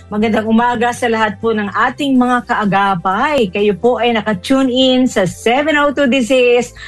Magandang umaga sa lahat po ng ating mga kaagapay. Kayo po ay naka-tune in sa 702 Disease